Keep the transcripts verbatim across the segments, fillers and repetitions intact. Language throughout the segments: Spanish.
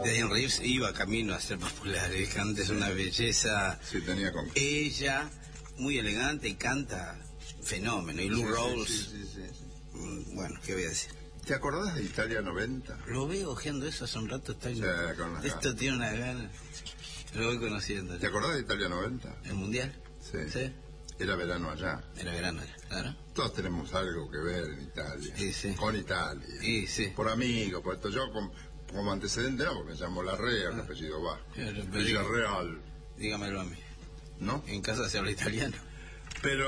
Diane Reeves iba camino a ser popular, es que antes una belleza. Sí, tenía con... Ella, muy elegante y canta fenómeno. Y Lou sí, Rawls, sí, sí, sí, sí. bueno, ¿qué voy a decir? ¿Te acordás de Italia noventa? Lo veo ojeando eso hace un rato, está Sí, con las esto ganas. tiene una gana. Lo voy conociendo. ¿Te acordás de Italia noventa? ¿El mundial? Sí. Sí. Era verano allá. Era verano, era, claro. Todos tenemos algo que ver en Italia. Sí, sí. Con Italia. Sí, sí. Por amigos, por esto. Yo como, como antecedente no, porque me llamo Larrea, Ah. el apellido va. Claro, pero Villarreal, dígamelo a mí. ¿no? En casa se habla italiano. Pero...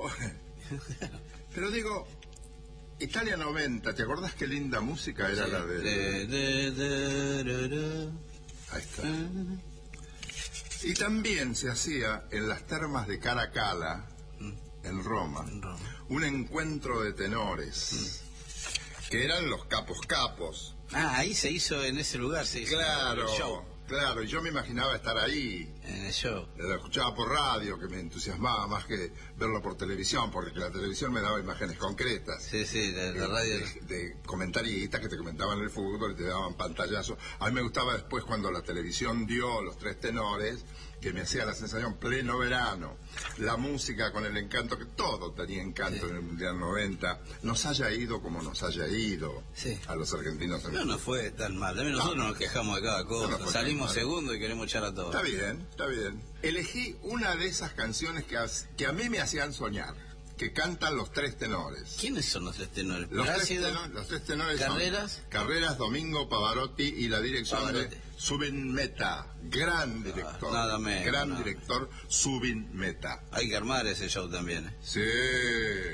Pero digo, Italia noventa, ¿te acordás qué linda música era Sí. la de... De, de, de, de, de. Ahí está. Ah. Y también se hacía en las termas de Caracalla, en Roma, En Roma. un encuentro de tenores, que eran los capos capos. Ah, ahí se hizo, en ese lugar se hizo Claro, el show. claro, y yo me imaginaba estar ahí. En el show. Lo escuchaba por radio, que me entusiasmaba más que verlo por televisión, porque la televisión me daba imágenes concretas. Sí, sí, la, la de, radio. de, de comentaristas que te comentaban el fútbol y te daban pantallazos. A mí me gustaba después cuando la televisión dio los tres tenores, que me hacía la sensación pleno verano, la música con el encanto, que todo tenía encanto Sí. en el Mundial noventa, nos haya ido como nos haya ido Sí. a los argentinos. En No nos fue tan mal. También nosotros No. nos quejamos de cada cosa. No nos fue Salimos tan mal. segundo y queremos echar a todos. Está bien, está bien. Elegí una de esas canciones que, as- que a mí me hacían soñar, que cantan los tres tenores. ¿Quiénes son los tres tenores? Los tres, Plácido, tenores, los tres tenores son Carreras. Carreras, Domingo, Pavarotti y la dirección Pavarotti. de Zubin Mehta, gran director, nada menos, gran nada. director Zubin Mehta. Hay que armar ese show también. ¿eh? Sí,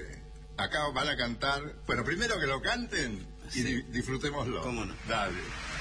acá van a cantar, bueno, primero que lo canten y Sí. di- disfrutémoslo. ¿Cómo no? Dale.